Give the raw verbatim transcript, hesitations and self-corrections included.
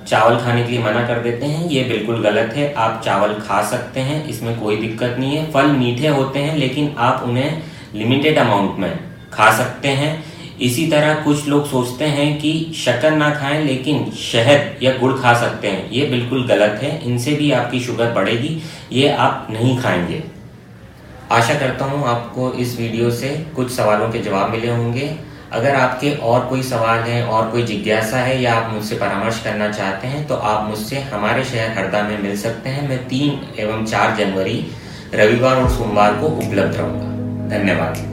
चावल खाने के लिए मना कर देते हैं, ये बिल्कुल गलत है। आप चावल खा सकते हैं, इसमें कोई दिक्कत नहीं है। फल मीठे होते हैं लेकिन आप उन्हें लिमिटेड अमाउंट में खा सकते हैं। इसी तरह कुछ लोग सोचते हैं कि शक्कर ना खाएं लेकिन शहद या गुड़ खा सकते हैं, ये बिल्कुल गलत है। इनसे भी आपकी शुगर बढ़ेगी, ये आप नहीं खाएंगे। आशा करता हूँ आपको इस वीडियो से कुछ सवालों के जवाब मिले होंगे। अगर आपके और कोई सवाल है और कोई जिज्ञासा है या आप मुझसे परामर्श करना चाहते हैं तो आप मुझसे हमारे शहर हरदा में मिल सकते हैं। मैं तीन एवं चार जनवरी रविवार और सोमवार को उपलब्ध रहूँगा। धन्यवाद।